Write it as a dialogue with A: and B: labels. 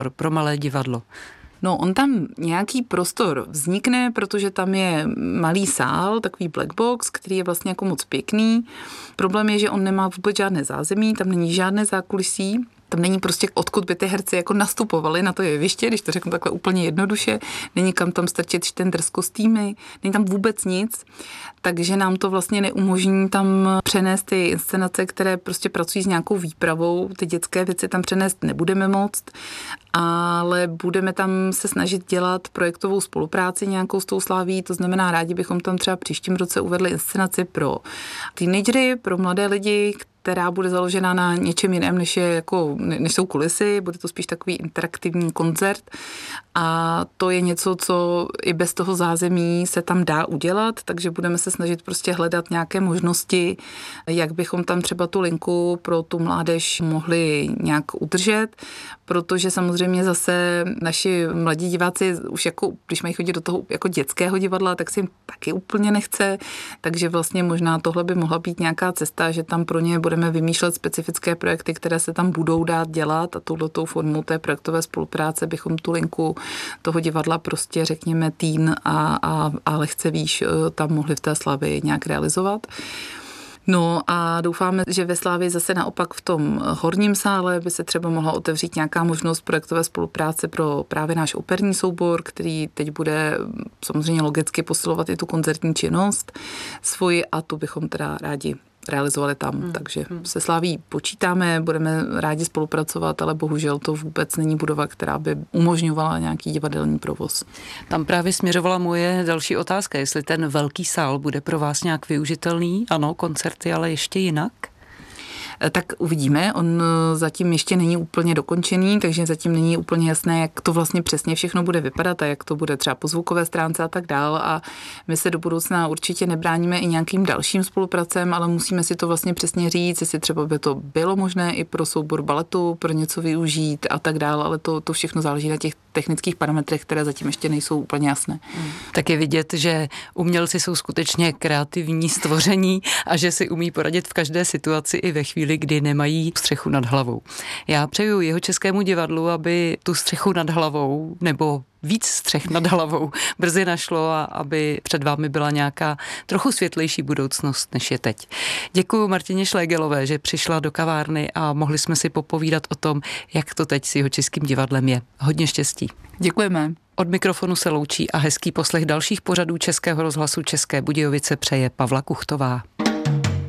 A: pro malé divadlo?
B: No, on tam nějaký prostor vznikne, protože tam je malý sál, takový black box, který je vlastně jako moc pěkný. Problém je, že on nemá vůbec žádné zázemí, tam není žádné zákulisí. Tam není prostě, odkud by ty herci jako nastupovali na to jeviště, když to řeknu takhle úplně jednoduše. Není kam tam strčit štendr s kostýmy, není tam vůbec nic. Takže nám to vlastně neumožní tam přenést ty inscenace, které prostě pracují s nějakou výpravou. Ty dětské věci tam přenést nebudeme moct, ale budeme tam se snažit dělat projektovou spolupráci nějakou s tou Slavií. To znamená, rádi bychom tam třeba příštím roce uvedli inscenaci pro teenagery, pro mladé lidi, která bude založena na něčem jiném, než jsou kulisy, bude to spíš takový interaktivní koncert a to je něco, co i bez toho zázemí se tam dá udělat, takže budeme se snažit prostě hledat nějaké možnosti, jak bychom tam třeba tu linku pro tu mládež mohli nějak udržet, protože samozřejmě zase naši mladí diváci už jako, když mají chodit do toho jako dětského divadla, tak si jim taky úplně nechce, takže vlastně možná tohle by mohla být nějaká cesta, že tam pro ně budeme vymýšlet specifické projekty, které se tam budou dát dělat a touhletou formou té projektové spolupráce bychom tu linku toho divadla prostě řekněme teen a lehce výš tam mohli v té Slavii nějak realizovat. No a doufáme, že ve Slavii zase naopak v tom horním sále by se třeba mohla otevřít nějaká možnost projektové spolupráce pro právě náš operní soubor, který teď bude samozřejmě logicky posilovat i tu koncertní činnost svoji a tu bychom teda rádi realizovali tam. Takže se Slaví počítáme, budeme rádi spolupracovat, ale bohužel to vůbec není budova, která by umožňovala nějaký divadelní provoz.
A: Tam právě směřovala moje další otázka, jestli ten velký sál bude pro vás nějak využitelný. Ano, koncerty, ale ještě jinak?
B: Tak uvidíme, on zatím ještě není úplně dokončený, takže zatím není úplně jasné, jak to vlastně přesně všechno bude vypadat a jak to bude třeba po zvukové stránce a tak dál a my se do budoucna určitě nebráníme i nějakým dalším spolupracem, ale musíme si to vlastně přesně říct, jestli třeba by to bylo možné i pro soubor baletu, pro něco využít a tak dál, ale to všechno záleží na těch technických parametrech, které zatím ještě nejsou úplně jasné.
A: Tak je vidět, že umělci jsou skutečně kreativní stvoření a že si umí poradit v každé situaci i ve chvíli, kdy nemají střechu nad hlavou. Já přeju Jihočeskému divadlu, aby tu střechu nad hlavou nebo víc střech nad hlavou brzy našlo a aby před vámi byla nějaká trochu světlejší budoucnost, než je teď. Děkuju Martině Šlégelové, že přišla do kavárny a mohli jsme si popovídat o tom, jak to teď s Jihočeským divadlem je. Hodně štěstí.
B: Děkujeme.
A: Od mikrofonu se loučí a hezký poslech dalších pořadů Českého rozhlasu České Budějovice přeje Pavla Kuchtová.